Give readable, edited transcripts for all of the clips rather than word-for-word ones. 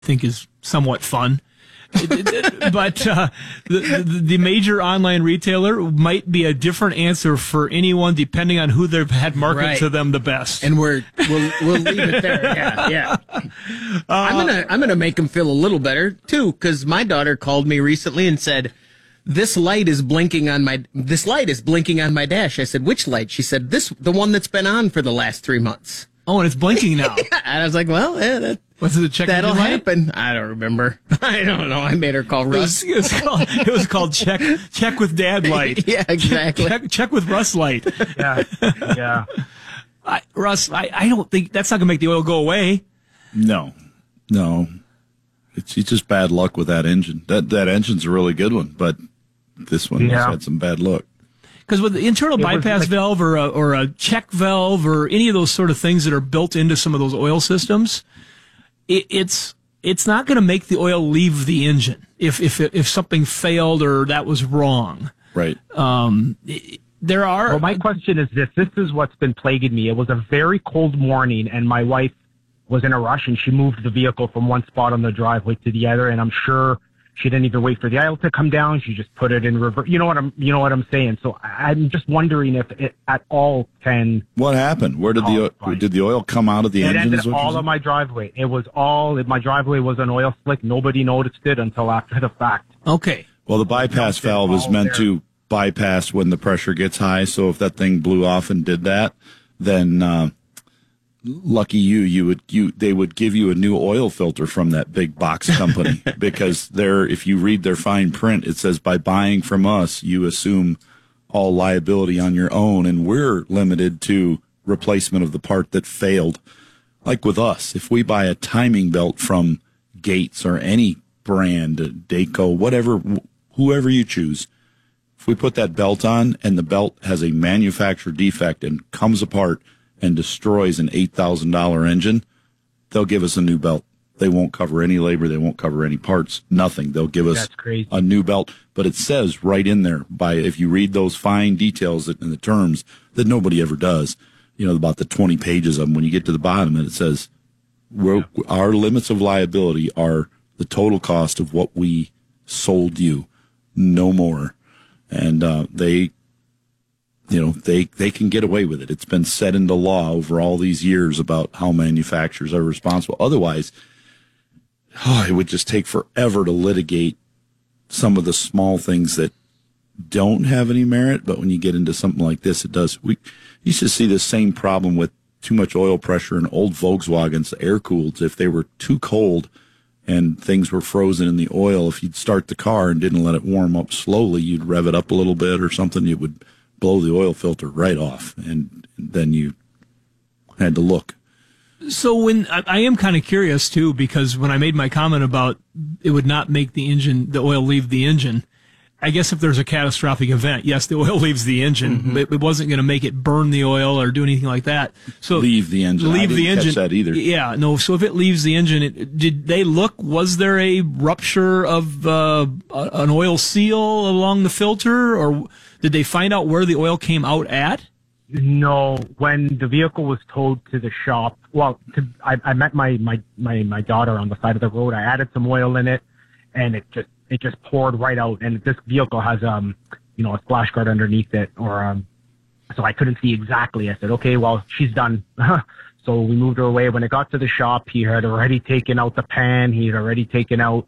think is somewhat fun. But the major online retailer might be a different answer for anyone depending on who they've had market to them the best. And we'll leave it there. Yeah. I'm gonna make them feel a little better too, because my daughter called me recently and said, This light is blinking on my dash. I said, which light? She said, the one that's been on for the last 3 months. Oh, and it's blinking now. And I was like, well, was it a check? That'll happen. I don't remember. I don't know. I made her call Russ. It was called check with Dad light. Yeah, exactly. Check with Russ light. Yeah. Russ, I don't think that's not going to make the oil go away. No. It's just bad luck with that engine. That engine's a really good one, but this one has had some bad luck. Because with the internal bypass valve or a check valve or any of those sort of things that are built into some of those oil systems, it's not going to make the oil leave the engine if something failed or that was wrong. Right. There are. Well, my question is this. This is what's been plaguing me. It was a very cold morning, and my wife was in a rush, and she moved the vehicle from one spot on the driveway to the other, and I'm sure she didn't even wait for the aisle to come down. She just put it in reverse. You know what I'm saying? So I'm just wondering if it at all can. What happened? Where did the oil come out of the engine? It ended all of my driveway. It was my driveway was an oil slick. Nobody noticed it until after the fact. Okay. Well, the bypass valve is meant to bypass when the pressure gets high. So if that thing blew off and did that, then lucky they would give you a new oil filter from that big box company because if you read their fine print, it says by buying from us, you assume all liability on your own, and we're limited to replacement of the part that failed. Like with us, if we buy a timing belt from Gates or any brand, Dayco, whatever, whoever you choose, if we put that belt on and the belt has a manufacturer defect and comes apart and destroys an $8,000 engine, they'll give us a new belt. They won't cover any labor. They won't cover any parts. Nothing. They'll give us a new belt. But it says right in there, if you read those fine details in the terms that nobody ever does, about the 20 pages of them, when you get to the bottom, and it says, our limits of liability are the total cost of what we sold you, no more. And they can get away with it. It's been set into law over all these years about how manufacturers are responsible. Otherwise, it would just take forever to litigate some of the small things that don't have any merit. But when you get into something like this, it does. We used to see the same problem with too much oil pressure in old Volkswagens, air-cooled. If they were too cold and things were frozen in the oil, if you'd start the car and didn't let it warm up slowly, you'd rev it up a little bit or something, it would blow the oil filter right off, and then you had to look. So when I am kind of curious too, because when I made my comment about it would not make the oil leave the engine, I guess if there's a catastrophic event, yes, the oil leaves the engine, but it wasn't going to make it burn the oil or do anything like that. So leave the engine. I didn't catch that either. Yeah, no. So if it leaves the engine, did they look? Was there a rupture of an oil seal along the filter, or did they find out where the oil came out at? No. When the vehicle was towed to the shop, I met my daughter on the side of the road. I added some oil in it, and it just poured right out. And this vehicle has a splash guard underneath it, so I couldn't see exactly. I said, okay, well, she's done. So we moved her away. When it got to the shop, he had already taken out the pan. He had already taken out,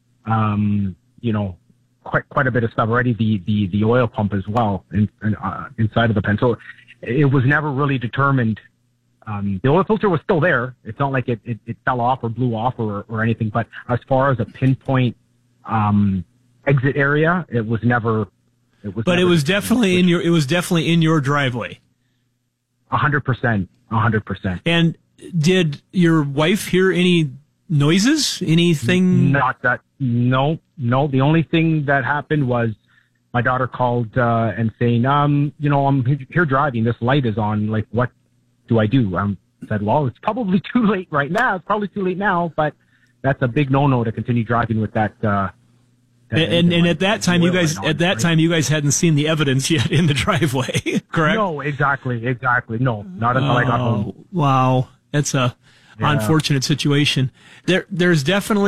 quite a bit of stuff already. The oil pump as well inside of the pan. So it was never really determined. The oil filter was still there. It's not like it fell off or blew off or anything. But as far as a pinpoint exit area, it was never. But it was definitely in your. It was definitely in your driveway. 100%. 100%. And did your wife hear any noises? Anything? Not that. No. The only thing that happened was my daughter called and saying, I'm here driving. This light is on. Like, what do I do? I said, well, it's probably too late right now. It's probably too late now, but that's a big no-no to continue driving with that. And at that time, you guys hadn't seen the evidence yet in the driveway, correct? No, exactly. No, not until I got home. Wow, that's unfortunate situation. There's definitely